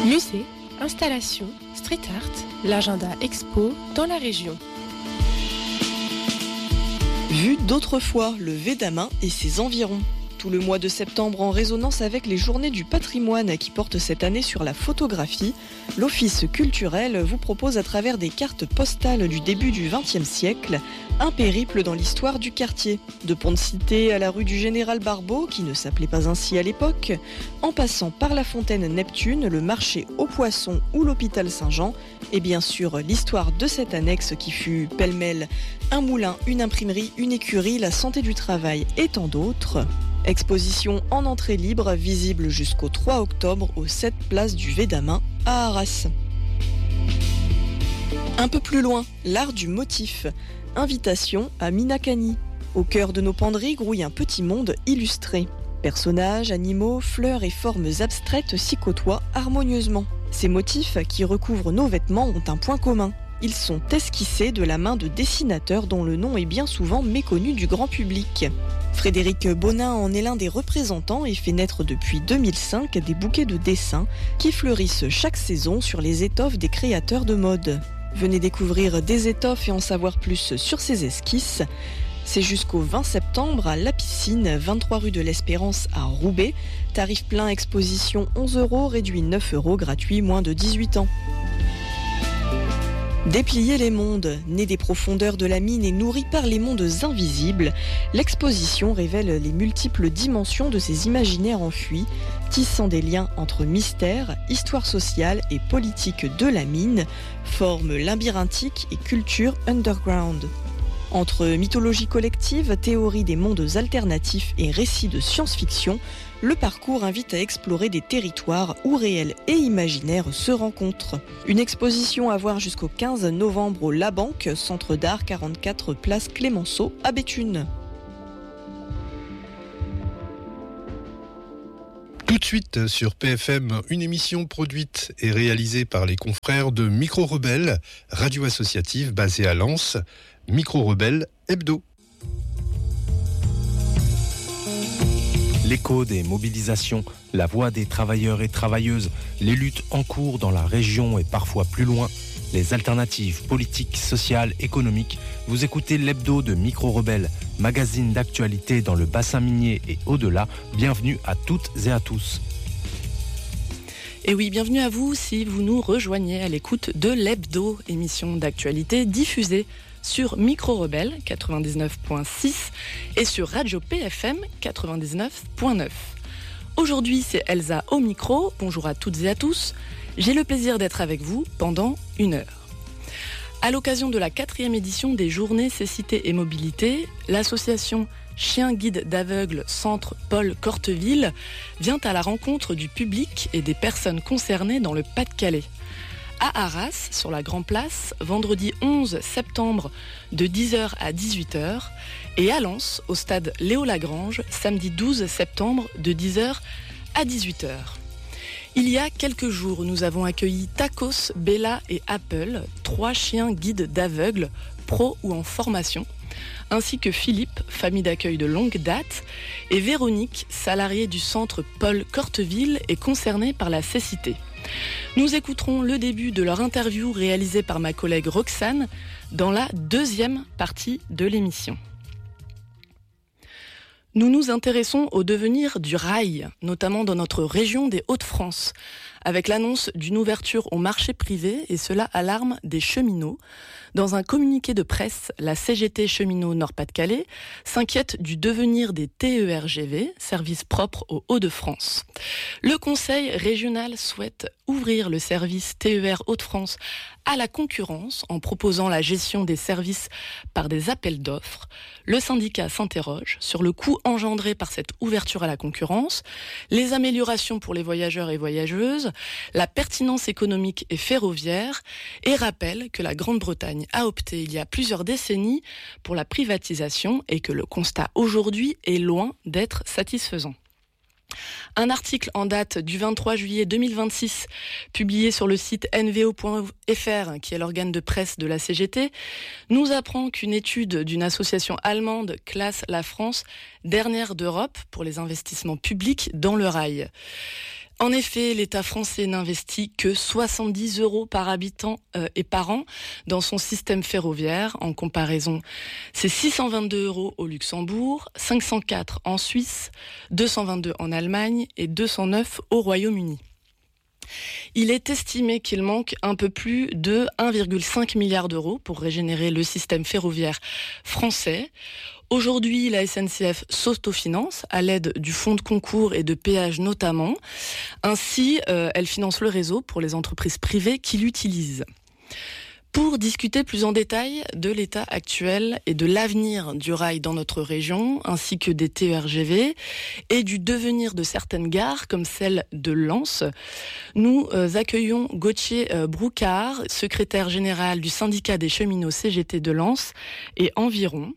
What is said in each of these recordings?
Musée, installations, street art, l'agenda expo dans la région. Vue d'autrefois, le Védamin et ses environs. Tout le mois de septembre, en résonance avec les Journées du patrimoine qui portent cette année sur la photographie, l'Office culturel vous propose à travers des cartes postales du début du XXe siècle un périple dans l'histoire du quartier. De Pont-de-Cité à la rue du Général Barbeau, qui ne s'appelait pas ainsi à l'époque, en passant par la fontaine Neptune, le marché aux poissons ou l'hôpital Saint-Jean, et bien sûr l'histoire de cette annexe qui fut pêle-mêle un moulin, une imprimerie, une écurie, la santé du travail et tant d'autres. Exposition en entrée libre, visible jusqu'au 3 octobre au 7 place du Védamin à Arras. Un peu plus loin, l'art du motif. Invitation à Minakani. Au cœur de nos penderies grouille un petit monde illustré. Personnages, animaux, fleurs et formes abstraites s'y côtoient harmonieusement. Ces motifs qui recouvrent nos vêtements ont un point commun. Ils sont esquissés de la main de dessinateurs dont le nom est bien souvent méconnu du grand public. Frédéric Bonin en est l'un des représentants et fait naître depuis 2005 des bouquets de dessins qui fleurissent chaque saison sur les étoffes des créateurs de mode. Venez découvrir des étoffes et en savoir plus sur ces esquisses. C'est jusqu'au 20 septembre à La Piscine, 23 rue de l'Espérance à Roubaix. Tarif plein exposition 11 €, réduit 9 €, gratuit moins de 18 ans. Déplier les mondes, né des profondeurs de la mine et nourri par les mondes invisibles, l'exposition révèle les multiples dimensions de ces imaginaires enfuis, tissant des liens entre mystère, histoire sociale et politique de la mine, formes labyrinthiques et culture underground. Entre mythologie collective, théorie des mondes alternatifs et récits de science-fiction, le parcours invite à explorer des territoires où réel et imaginaire se rencontrent. Une exposition à voir jusqu'au 15 novembre au La Banque, Centre d'Art 44 place Clémenceau à Béthune. Tout de suite sur PFM, une émission produite et réalisée par les confrères de Micro Rebelle, radio associative basée à Lens, Micro Rebelle Hebdo. L'écho des mobilisations, la voix des travailleurs et travailleuses, les luttes en cours dans la région et parfois plus loin, les alternatives politiques, sociales, économiques. Vous écoutez l'hebdo de Micro Rebelle, magazine d'actualité dans le bassin minier et au-delà. Bienvenue à toutes et à tous. Et oui, bienvenue à vous si vous nous rejoignez à l'écoute de l'hebdo, émission d'actualité diffusée sur Micro Rebelle 99.6 et sur Radio PFM 99.9. Aujourd'hui, c'est Elsa au micro. Bonjour à toutes et à tous. J'ai le plaisir d'être avec vous pendant 1 heure. À l'occasion de la 4e édition des Journées Cécité et Mobilité, l'association Chien Guide d'Aveugles Centre Paul Corteville vient à la rencontre du public et des personnes concernées dans le Pas-de-Calais. À Arras, sur la Grand Place, vendredi 11 septembre de 10h à 18h, et à Lens, au stade Léo Lagrange, samedi 12 septembre de 10h à 18h. Il y a quelques jours, nous avons accueilli Tacos, Bella et Apple, 3 chiens guides d'aveugles, pro ou en formation, ainsi que Philippe, famille d'accueil de longue date, et Véronique, salariée du centre Paul Corteville et concernée par la cécité. Nous écouterons le début de leur interview réalisée par ma collègue Roxane dans la 2e partie de l'émission. Nous nous intéressons au devenir du rail, notamment dans notre région des Hauts-de-France, avec l'annonce d'une ouverture au marché privé, et cela alarme des cheminots. Dans un communiqué de presse, la CGT Cheminots Nord-Pas-de-Calais s'inquiète du devenir des TERGV, service propre aux Hauts-de-France. Le Conseil régional souhaite ouvrir le service TER Hauts-de-France à la concurrence en proposant la gestion des services par des appels d'offres. Le syndicat s'interroge sur le coût engendré par cette ouverture à la concurrence, les améliorations pour les voyageurs et voyageuses, la pertinence économique et ferroviaire, et rappelle que la Grande-Bretagne a opté il y a plusieurs décennies pour la privatisation et que le constat aujourd'hui est loin d'être satisfaisant. Un article en date du 23 juillet 2026, publié sur le site nvo.fr, qui est l'organe de presse de la CGT, nous apprend qu'une étude d'une association allemande classe la France dernière d'Europe pour les investissements publics dans le rail. En effet, l'État français n'investit que 70 € par habitant et par an dans son système ferroviaire. En comparaison, c'est 622 € au Luxembourg, 504 en Suisse, 222 en Allemagne et 209 au Royaume-Uni. Il est estimé qu'il manque un peu plus de 1,5 milliard d'euros pour régénérer le système ferroviaire français. Aujourd'hui, la SNCF s'autofinance à l'aide du fonds de concours et de péage notamment. Ainsi, elle finance le réseau pour les entreprises privées qui l'utilisent. Pour discuter plus en détail de l'état actuel et de l'avenir du rail dans notre région, ainsi que des TER-GV et du devenir de certaines gares comme celle de Lens, nous accueillons Gauthier Broucard, secrétaire général du syndicat des cheminots CGT de Lens et environ.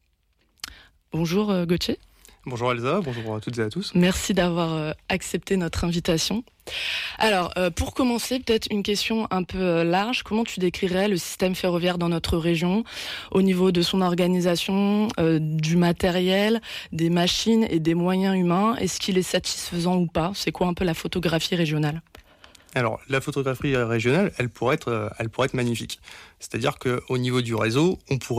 Bonjour Gauthier. Bonjour Elsa, bonjour à toutes et à tous. Merci d'avoir accepté notre invitation. Alors, pour commencer, peut-être une question un peu large. Comment tu décrirais le système ferroviaire dans notre région au niveau de son organisation, du matériel, des machines et des moyens humains? Est-ce qu'il est satisfaisant ou pas? C'est quoi un peu la photographie régionale? Alors, la photographie régionale, elle pourrait être magnifique. C'est-à-dire qu'au niveau du réseau,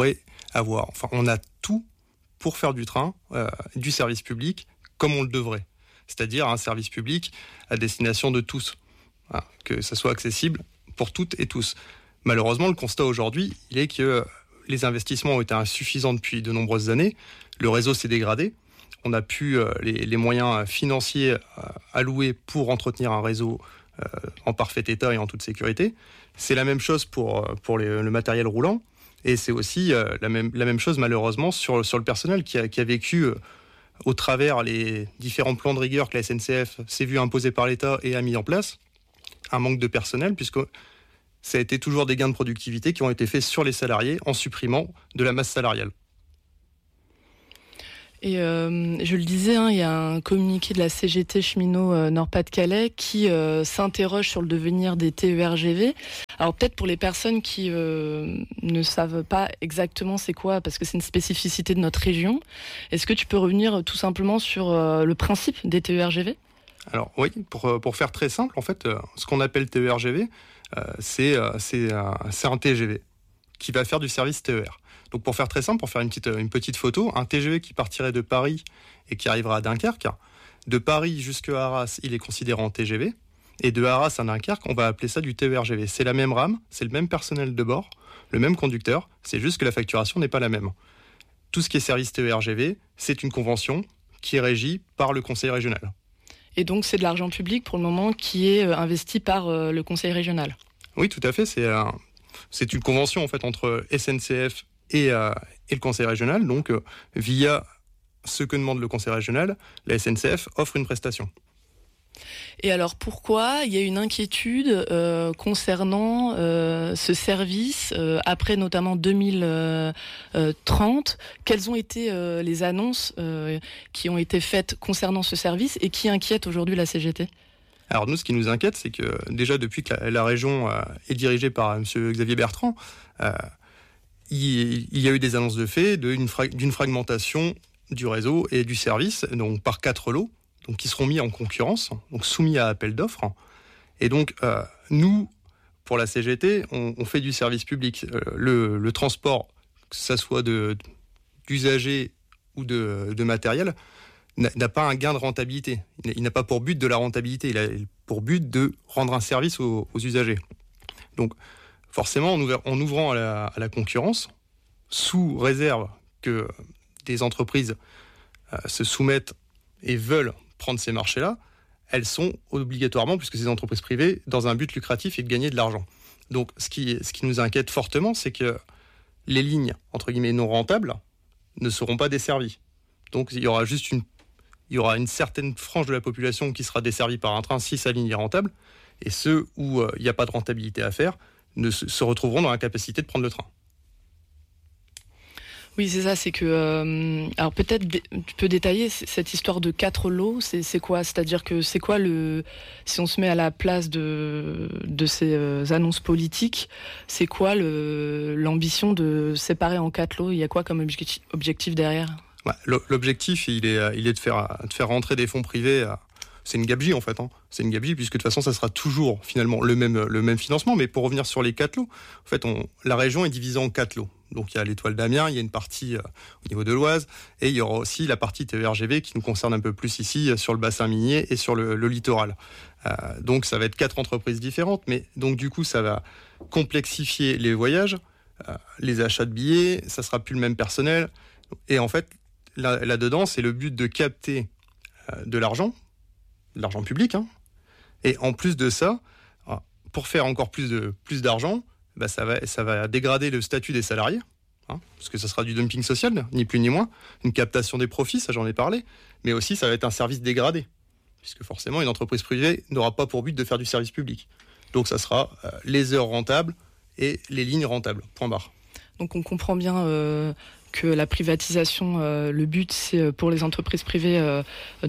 on a tout pour faire du train, du service public, comme on le devrait. C'est-à-dire un service public à destination de tous. Voilà, que ça soit accessible pour toutes et tous. Malheureusement, le constat aujourd'hui, il est que les investissements ont été insuffisants depuis de nombreuses années. Le réseau s'est dégradé. On n'a plus les moyens financiers alloués pour entretenir un réseau en parfait état et en toute sécurité. C'est la même chose pour le matériel roulant. Et c'est aussi la même chose, malheureusement, sur le personnel qui a vécu, au travers les différents plans de rigueur que la SNCF s'est vu imposer par l'État et a mis en place, un manque de personnel, puisque ça a été toujours des gains de productivité qui ont été faits sur les salariés en supprimant de la masse salariale. Et je le disais, il y a un communiqué de la CGT Cheminots Nord-Pas-de-Calais qui s'interroge sur le devenir des TER-GV. Alors peut-être pour les personnes qui ne savent pas exactement c'est quoi, parce que c'est une spécificité de notre région, est-ce que tu peux revenir tout simplement sur le principe des TER-GV ? Alors oui, pour faire très simple, en fait, ce qu'on appelle TER-GV, c'est un TGV qui va faire du service TER. Donc pour faire très simple, pour faire une petite photo, un TGV qui partirait de Paris et qui arrivera à Dunkerque, de Paris jusqu'à Arras, il est considéré en TGV, et de Arras à Dunkerque, on va appeler ça du TER-GV. C'est la même rame, c'est le même personnel de bord, le même conducteur, c'est juste que la facturation n'est pas la même. Tout ce qui est service TER-GV, c'est une convention qui est régie par le conseil régional. Et donc c'est de l'argent public pour le moment qui est investi par le conseil régional. Oui, tout à fait, c'est une convention en fait entre SNCF et le conseil régional, donc via ce que demande le conseil régional, la SNCF offre une prestation. Et alors pourquoi il y a une inquiétude concernant ce service après notamment 2030? Quelles ont été les annonces qui ont été faites concernant ce service et qui inquiètent aujourd'hui la CGT? Alors nous, ce qui nous inquiète, c'est que déjà depuis que la région est dirigée par M. Xavier Bertrand, il y a eu des annonces de fait d'une fragmentation du réseau et du service, donc par 4 lots, donc qui seront mis en concurrence, donc soumis à appel d'offres. Et donc nous, pour la CGT, on fait du service public. Le transport, que ce soit d'usagers ou de matériel, n'a pas un gain de rentabilité. Il n'a pas pour but de la rentabilité, il a pour but de rendre un service aux usagers. Donc forcément, en ouvrant à la concurrence, sous réserve que des entreprises se soumettent et veulent prendre ces marchés-là, elles sont obligatoirement, puisque c'est des entreprises privées, dans un but lucratif et de gagner de l'argent. Donc ce qui nous inquiète fortement, c'est que les lignes, entre guillemets, non rentables ne seront pas desservies. Donc il y aura une certaine frange de la population qui sera desservie par un train si sa ligne est rentable, et ceux où il n'y a pas de rentabilité à faire se retrouveront dans l'incapacité de prendre le train. Oui, c'est ça, c'est que... alors peut-être tu peux détailler cette histoire de 4 lots, c'est quoi? C'est-à-dire que c'est quoi si on se met à la place de ces annonces politiques, c'est quoi l'ambition de séparer en 4 lots? Il y a quoi comme objectif derrière? L'objectif, il est de faire rentrer des fonds privés c'est une gabegie en fait. C'est une gabegie puisque de toute façon, ça sera toujours finalement le même financement. Mais pour revenir sur les 4 lots, en fait, la région est divisée en 4 lots. Donc il y a l'Étoile d'Amiens, il y a une partie au niveau de l'Oise, et il y aura aussi la partie TERGV qui nous concerne un peu plus ici sur le bassin minier et sur le littoral. Donc ça va être 4 entreprises différentes, mais donc du coup ça va complexifier les voyages, les achats de billets, ça sera plus le même personnel. Et en fait, là-dedans, c'est le but de capter de l'argent public. Et en plus de ça, pour faire encore plus d'argent, ça va dégrader le statut des salariés, parce que ça sera du dumping social, ni plus ni moins, une captation des profits, ça j'en ai parlé, mais aussi ça va être un service dégradé, puisque forcément une entreprise privée n'aura pas pour but de faire du service public. Donc ça sera les heures rentables et les lignes rentables, point barre. Donc on comprend bien que la privatisation, le but c'est pour les entreprises privées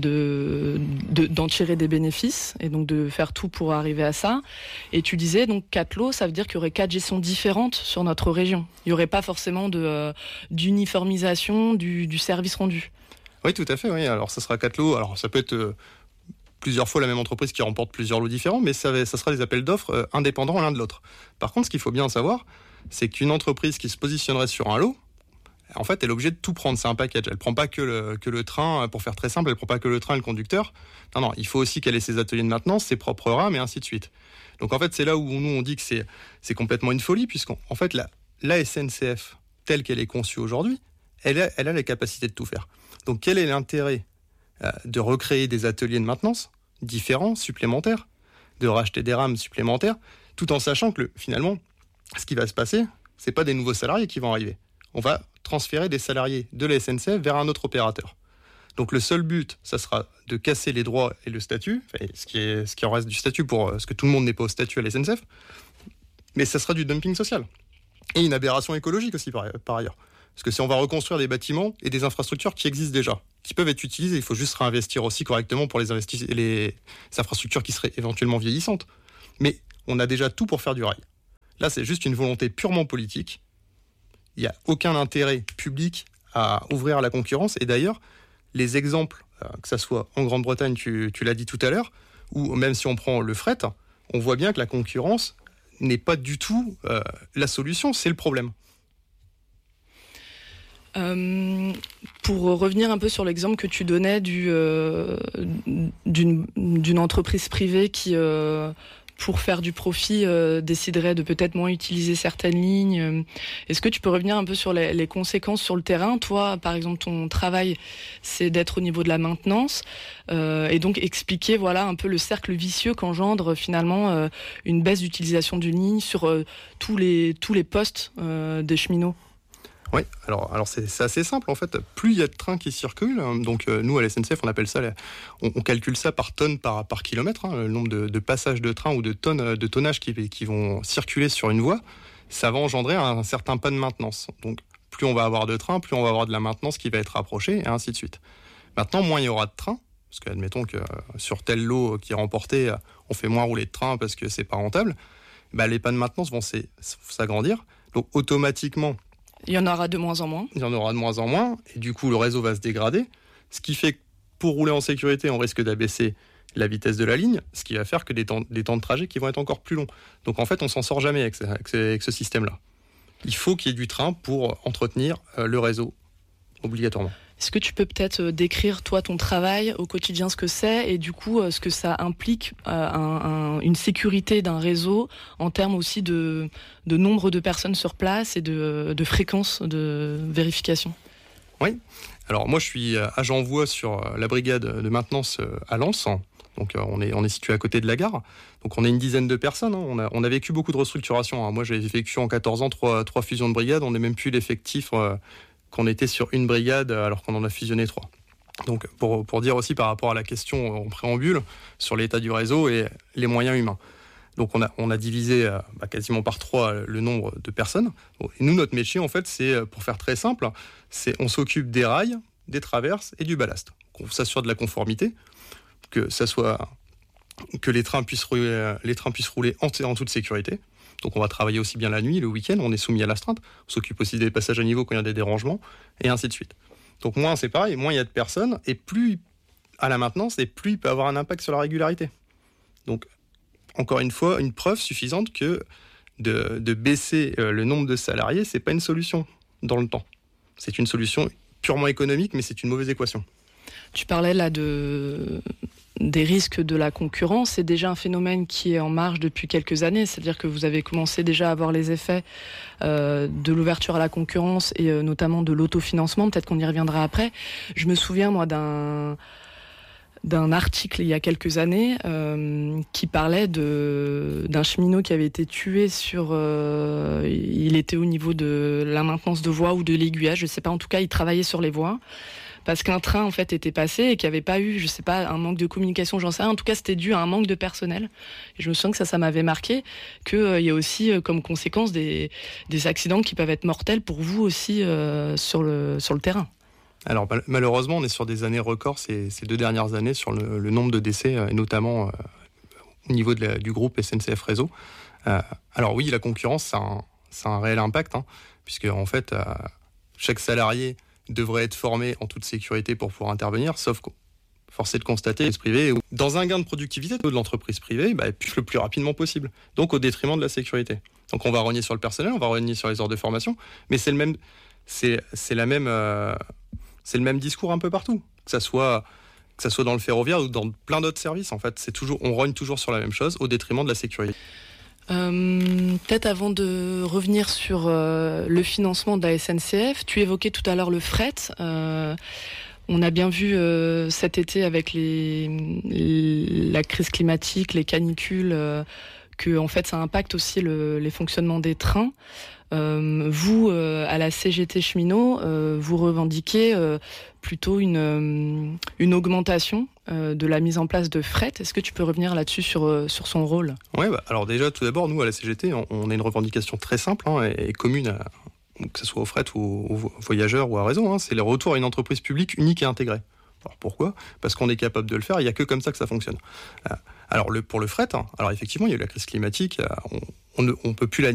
d'en tirer des bénéfices et donc de faire tout pour arriver à ça. Et tu disais donc 4 lots, ça veut dire qu'il y aurait 4 gestions différentes sur notre région. Il n'y aurait pas forcément d'uniformisation du service rendu. Oui, tout à fait. Oui. Alors ça sera 4 lots. Alors ça peut être plusieurs fois la même entreprise qui remporte plusieurs lots différents, mais ça sera des appels d'offres indépendants l'un de l'autre. Par contre, ce qu'il faut bien savoir, c'est qu'une entreprise qui se positionnerait sur un lot, en fait, elle est obligée de tout prendre. C'est un package. Elle ne prend pas que le train, pour faire très simple, elle ne prend pas que le train et le conducteur. Non, il faut aussi qu'elle ait ses ateliers de maintenance, ses propres rames, et ainsi de suite. Donc en fait, c'est là où nous, on dit que c'est complètement une folie, puisqu'en fait, la SNCF, telle qu'elle est conçue aujourd'hui, elle a les capacités de tout faire. Donc quel est l'intérêt de recréer des ateliers de maintenance différents, supplémentaires, de racheter des rames supplémentaires, tout en sachant que finalement, ce qui va se passer, c'est pas des nouveaux salariés qui vont arriver. On va transférer des salariés de la SNCF vers un autre opérateur. Donc le seul but, ça sera de casser les droits et le statut, ce qui en reste du statut parce que tout le monde n'est pas au statut à la SNCF, mais ça sera du dumping social. Et une aberration écologique aussi par ailleurs. Parce que si on va reconstruire des bâtiments et des infrastructures qui existent déjà, qui peuvent être utilisées, il faut juste réinvestir aussi correctement pour les infrastructures qui seraient éventuellement vieillissantes. Mais on a déjà tout pour faire du rail. Là, c'est juste une volonté purement politique. Il n'y a aucun intérêt public à ouvrir à la concurrence. Et d'ailleurs, les exemples, que ça soit en Grande-Bretagne, tu l'as dit tout à l'heure, ou même si on prend le fret, on voit bien que la concurrence n'est pas du tout la solution, c'est le problème. Pour revenir un peu sur l'exemple que tu donnais d'une entreprise privée qui, pour faire du profit, déciderait de peut-être moins utiliser certaines lignes. Est-ce que tu peux revenir un peu sur les conséquences sur le terrain ? Toi, par exemple, ton travail, c'est d'être au niveau de la maintenance et donc expliquer un peu le cercle vicieux qu'engendre finalement une baisse d'utilisation d'une ligne sur tous les postes des cheminots. Oui, alors c'est assez simple en fait. Plus il y a de trains qui circulent, donc nous à la SNCF on appelle ça, on calcule ça par tonne par kilomètre, le nombre de passages de trains ou de tonnes de tonnage qui vont circuler sur une voie, ça va engendrer un certain pas de maintenance. Donc plus on va avoir de trains, plus on va avoir de la maintenance qui va être rapprochée et ainsi de suite. Maintenant, moins il y aura de trains, parce que admettons que sur tel lot qui est remporté, on fait moins rouler de trains parce que c'est pas rentable, les pas de maintenance vont s'agrandir. Donc automatiquement, il y en aura de moins en moins. Il y en aura de moins en moins, et du coup le réseau va se dégrader, ce qui fait que pour rouler en sécurité, on risque d'abaisser la vitesse de la ligne, ce qui va faire que des temps de trajet qui vont être encore plus longs. Donc en fait, on s'en sort jamais avec ce système-là. Il faut qu'il y ait du train pour entretenir le réseau, obligatoirement. Est-ce que tu peux peut-être décrire, toi, ton travail au quotidien, ce que c'est, et du coup, ce que ça implique, une sécurité d'un réseau, en termes aussi de nombre de personnes sur place et de fréquence de vérification ? Oui. Alors moi, je suis agent voie sur la brigade de maintenance à Lens. Donc on est situé à côté de la gare. Donc on est une dizaine de personnes. On a vécu beaucoup de restructuration. Moi, j'ai vécu en 14 ans 3 fusions de brigades. On n'est même plus l'effectif qu'on était sur une brigade alors qu'on en a fusionné 3. Donc pour dire aussi par rapport à la question en préambule sur l'état du réseau et les moyens humains. Donc on a divisé quasiment par 3 le nombre de personnes. Et nous, notre métier, en fait, c'est, pour faire très simple, on s'occupe des rails, des traverses et du ballast. On s'assure de la conformité, que les trains puissent rouler en toute sécurité. Donc on va travailler aussi bien la nuit, le week-end, on est soumis à l'astreinte. On s'occupe aussi des passages à niveau quand il y a des dérangements, et ainsi de suite. Donc moins c'est pareil, moins il y a de personnes, et plus à la maintenance, et plus il peut avoir un impact sur la régularité. Donc, encore une fois, une preuve suffisante que de baisser le nombre de salariés, c'est pas une solution dans le temps. C'est une solution purement économique, mais c'est une mauvaise équation. Tu parlais là des risques de la concurrence. C'est déjà un phénomène qui est en marche depuis quelques années. C'est-à-dire que vous avez commencé déjà à voir les effets de l'ouverture à la concurrence et notamment de l'autofinancement. Peut-être qu'on y reviendra après. Je me souviens, moi, d'un article il y a quelques années qui parlait d'un cheminot qui avait été tué il était au niveau de la maintenance de voies ou de l'aiguillage, je sais pas, en tout cas il travaillait sur les voies parce qu'un train en fait était passé et qu'il n'y avait pas eu, je sais pas, un manque de communication, j'en sais rien, en tout cas c'était dû à un manque de personnel. Et je me souviens que ça m'avait marqué, qu'il y a aussi comme conséquence des accidents qui peuvent être mortels pour vous aussi sur le terrain. Alors malheureusement, on est sur des années records ces 2 dernières années sur le nombre de décès, et notamment au niveau du groupe SNCF Réseau. Alors oui, la concurrence, ça a un réel impact, puisque en fait, chaque salarié devrait être formé en toute sécurité pour pouvoir intervenir, sauf que force est de constater, l'entreprise privée, dans un gain de productivité de l'entreprise privée, le plus rapidement possible, donc au détriment de la sécurité. Donc on va rogner sur le personnel, on va rogner sur les heures de formation, mais c'est le même discours un peu partout, que ça soit dans le ferroviaire ou dans plein d'autres services. En fait, on rogne toujours sur la même chose au détriment de la sécurité. Peut-être avant de revenir sur le financement de la SNCF, tu évoquais tout à l'heure le fret. On a bien vu cet été avec la crise climatique, les canicules, que en fait ça impacte aussi les fonctionnements des trains. Vous, à la CGT Cheminot, vous revendiquez plutôt une augmentation de la mise en place de fret. Est-ce que tu peux revenir là-dessus sur son rôle ? Oui, alors déjà, tout d'abord, nous, à la CGT, on a une revendication très simple et commune, que ce soit au fret ou aux voyageurs ou à Réseau. C'est le retour à une entreprise publique unique et intégrée. Alors pourquoi ? Parce qu'on est capable de le faire, il n'y a que comme ça que ça fonctionne. Alors pour le fret, alors effectivement, il y a eu la crise climatique, on ne peut plus la